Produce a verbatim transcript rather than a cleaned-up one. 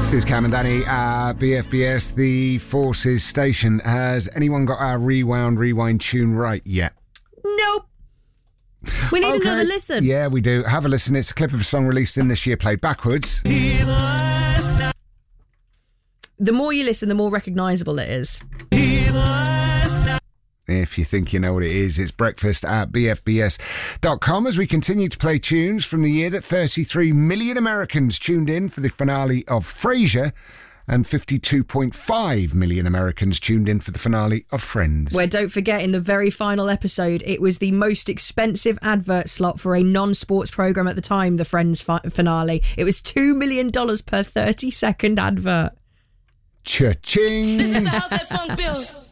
This is Cam and Danny at B F B S, the Forces station. Has anyone got our Rewound Rewind tune right yet? Nope. We need Okay. another listen. Yeah, we do. Have a listen. It's a clip of a song released in this year, played backwards. The more you listen, the more recognisable it is. If you think you know what it is, it's breakfast at b f b s dot com as we continue to play tunes from the year that thirty-three million Americans tuned in for the finale of Frasier and fifty-two point five million Americans tuned in for the finale of Friends. Where, don't forget, in the very final episode, it was the most expensive advert slot for a non-sports programme at the time, the Friends fi- finale. It was two million dollars per thirty-second advert. Cha-ching! This is the house that funk built.